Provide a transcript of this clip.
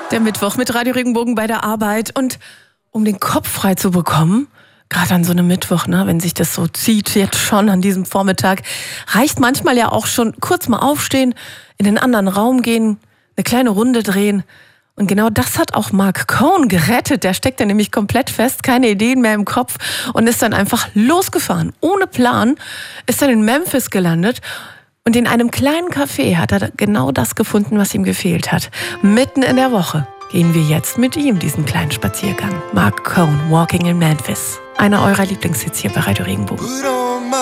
Der Mittwoch mit Radio Regenbogen bei der Arbeit. Und um den Kopf frei zu bekommen, gerade an so einem Mittwoch, ne, wenn sich das so zieht, jetzt schon an diesem Vormittag, reicht manchmal ja auch schon kurz mal aufstehen, in den anderen Raum gehen, eine kleine Runde drehen. Und genau das hat auch Mark Cohn gerettet. Der steckte nämlich komplett fest, keine Ideen mehr im Kopf und ist dann einfach losgefahren. Ohne Plan ist dann in Memphis gelandet. Und in einem kleinen Café hat er genau das gefunden, was ihm gefehlt hat. Mitten in der Woche gehen wir jetzt mit ihm diesen kleinen Spaziergang. Mark Cohn, Walking in Memphis. Einer eurer Lieblingshits hier bei Radio Regenbogen.